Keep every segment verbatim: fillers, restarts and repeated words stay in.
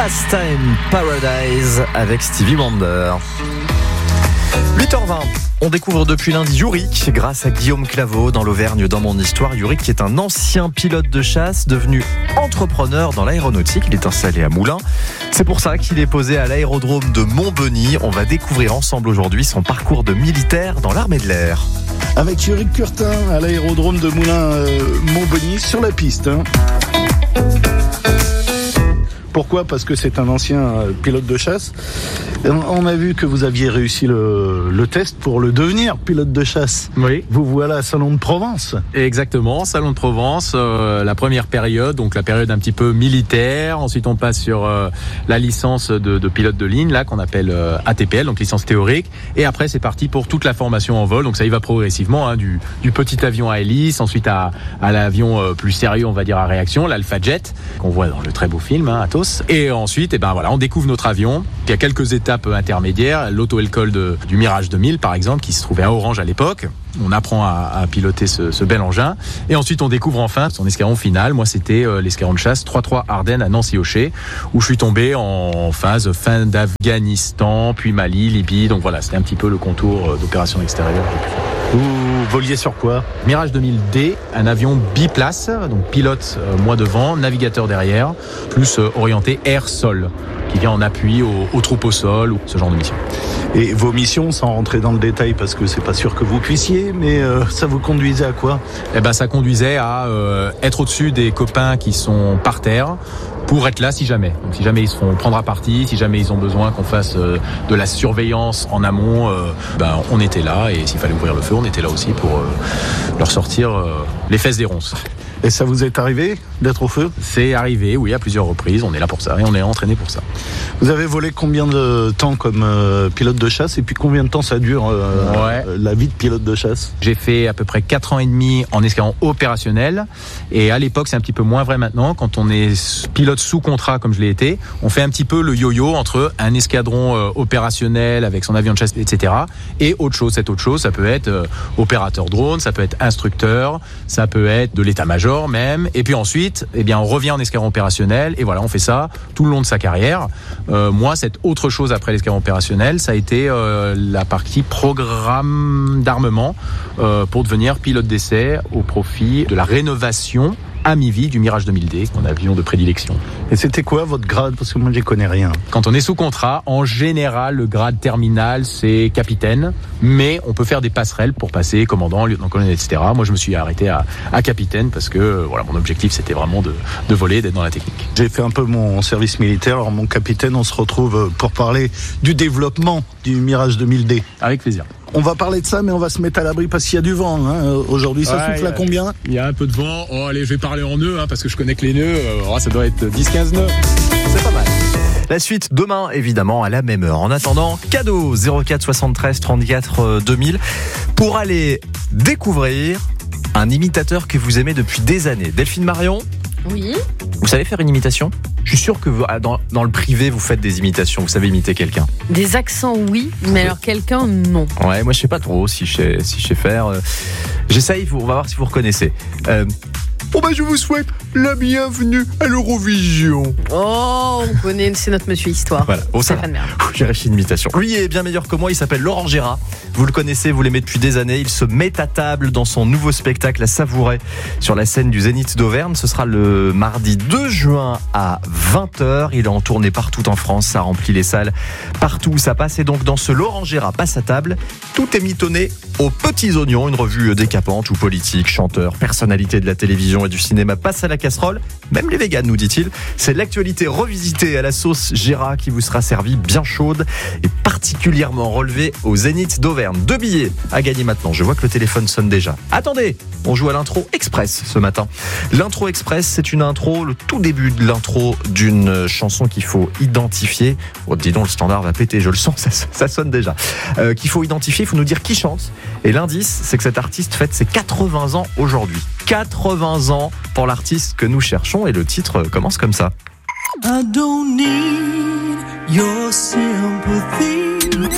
Pastime Paradise avec Stevie Wonder. huit heures vingt. On découvre depuis lundi Yurick grâce à Guillaume Claveau dans l'Auvergne dans mon histoire. Yurick qui est un ancien pilote de chasse devenu entrepreneur dans l'aéronautique. Il est installé à Moulins. C'est pour ça qu'il est posé à l'aérodrome de Montbeny. On va découvrir ensemble aujourd'hui son parcours de militaire dans l'armée de l'air. Avec Yurick Curtin à l'aérodrome de Moulins-Montbeny sur la piste. Hein. Pourquoi ? Parce que c'est un ancien pilote de chasse. On a vu que vous aviez réussi le, le test pour le devenir pilote de chasse. Oui. Vous voilà à Salon de Provence. Exactement, Salon de Provence, euh, la première période, donc la période un petit peu militaire. Ensuite, on passe sur euh, la licence de, de pilote de ligne, là qu'on appelle euh, A T P L, donc licence théorique. Et après, c'est parti pour toute la formation en vol. Donc ça y va progressivement, hein, du, du petit avion à hélice, ensuite à, à l'avion euh, plus sérieux, on va dire à réaction, l'Alpha Jet, qu'on voit dans le très beau film, hein, Athos. Et ensuite, eh ben voilà, on découvre notre avion. Il y a quelques étapes intermédiaires. L'auto-école de, du Mirage deux mille, par exemple, qui se trouvait à Orange à l'époque. On apprend à, à piloter ce, ce bel engin. Et ensuite, on découvre enfin son escadron final. Moi, c'était euh, l'escadron de chasse trois trois Ardennes à Nancy-Aucher, où je suis tombé en phase fin d'Afghanistan, puis Mali, Libye. Donc voilà, c'était un petit peu le contour d'opération extérieure. Vous voliez sur quoi ? Mirage deux mille D, un avion biplace, donc pilote euh, moi devant, navigateur derrière, plus euh, orienté air-sol, qui vient en appui aux, aux troupes au sol, ou ce genre de mission. Et vos missions, sans rentrer dans le détail, parce que c'est pas sûr que vous puissiez, mais euh, ça vous conduisait à quoi ? Eh ben, ça conduisait à euh, être au-dessus des copains qui sont par terre, pour être là si jamais. Donc si jamais ils se font prendre à partie, si jamais ils ont besoin qu'on fasse euh, de la surveillance en amont, euh, ben on était là, et s'il fallait ouvrir le feu, on était là aussi pour euh, leur sortir euh, les fesses des ronces. Et ça vous est arrivé d'être au feu ? C'est arrivé, oui, à plusieurs reprises. On est là pour ça et on est entraîné pour ça. Vous avez volé combien de temps comme euh, pilote de chasse et puis combien de temps ça dure euh, ouais. la vie de pilote de chasse ? J'ai fait à peu près quatre ans et demi en escadron opérationnel, et à l'époque c'est un petit peu moins vrai maintenant. Quand on est pilote sous contrat comme je l'ai été, on fait un petit peu le yo-yo entre un escadron euh, opérationnel avec son avion de chasse, et cetera et autre chose. Cette autre chose, ça peut être euh, opérateur drone, ça peut être instructeur, ça peut être de l'état-major même, et puis ensuite eh bien on revient en escadron opérationnel, et voilà, on fait ça tout le long de sa carrière. Euh, moi, cette autre chose après l'escadron opérationnel, ça a été euh, la partie programme d'armement euh, pour devenir pilote d'essai au profit de la rénovation à mi-vie du Mirage deux mille D, mon avion de prédilection. Et c'était quoi votre grade ? Parce que moi, j'y connais rien. Quand on est sous contrat, en général, le grade terminal, c'est capitaine, mais on peut faire des passerelles pour passer commandant, lieutenant-colonel, et cetera. Moi, je me suis arrêté à, à capitaine parce que voilà, mon objectif, c'était vraiment de, de voler, d'être dans la technique. J'ai fait un peu mon service militaire. Alors, mon capitaine, on se retrouve pour parler du développement du Mirage deux mille D. Avec plaisir. On va parler de ça, mais on va se mettre à l'abri parce qu'il y a du vent. Hein. Aujourd'hui, ça ouais, souffle à combien ? Il y a un peu de vent. Oh, allez, je vais parler en nœuds, hein, parce que je connais que les nœuds. Oh, ça doit être dix quinze nœuds. C'est pas mal. La suite demain, évidemment, à la même heure. En attendant, cadeau zéro quatre soixante-treize trente-quatre deux mille pour aller découvrir un imitateur que vous aimez depuis des années. Delphine Marion ? Oui. Vous savez faire une imitation ? Je suis sûr que vous, dans, dans le privé, vous faites des imitations. Vous savez imiter quelqu'un. Des accents, oui, mais alors quelqu'un, non. Ouais, moi je sais pas trop si je sais, si je sais faire. Euh, j'essaye, on va voir si vous reconnaissez. Euh, Bon bah je vous souhaite la bienvenue à l'Eurovision. Oh, on connaît, c'est notre monsieur Histoire. Voilà, bon, ça va. J'ai réussi une imitation. Lui est bien meilleur que moi, il s'appelle Laurent Gérard. Vous le connaissez, vous l'aimez depuis des années. Il se met à table dans son nouveau spectacle à Savouret sur la scène du Zénith d'Auvergne. Ce sera le mardi deux juin à vingt heures. Il est en tournée partout en France, ça remplit les salles partout où ça passe. Et donc dans ce Laurent Gérard passe à table, tout est mitonné aux petits oignons. Une revue décapante où politique, chanteur, personnalité de la télévision et du cinéma passe à la casserole. Même les véganes, nous dit-il. C'est l'actualité revisitée à la sauce Gérard qui vous sera servie bien chaude et particulièrement relevée au Zénith d'Auvergne. Deux billets à gagner maintenant. Je vois que le téléphone sonne déjà. Attendez, on joue à l'intro express ce matin. L'intro express, c'est une intro, le tout début de l'intro d'une chanson qu'il faut identifier. Oh, dis donc, le standard va péter, je le sens, ça, ça sonne déjà. Euh, qu'il faut identifier, il faut nous dire qui chante. Et l'indice, c'est que cet artiste fête ses quatre-vingts ans aujourd'hui. quatre-vingts ans pour l'artiste que nous cherchons, et le titre commence comme ça. I don't need your sympathy.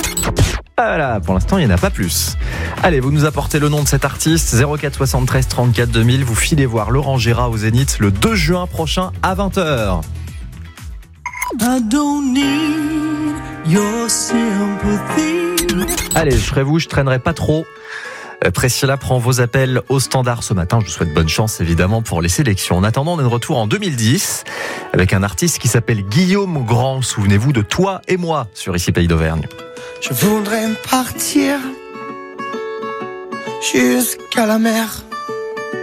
Voilà, pour l'instant, il n'y en a pas plus. Allez, vous nous apportez le nom de cet artiste, zéro quatre soixante-treize trente-quatre deux mille. Vous filez voir Laurent Gérard au Zénith le deux juin prochain à vingt heures. I don't need your sympathy. Allez, je ferai vous, je traînerai pas trop. Priscilla prend vos appels au standard ce matin. Je vous souhaite bonne chance évidemment pour les sélections. En attendant, on est de retour en deux mille dix avec un artiste qui s'appelle Guillaume Grand. Souvenez-vous de Toi et moi sur Ici Pays d'Auvergne. Je voudrais partir jusqu'à la mer.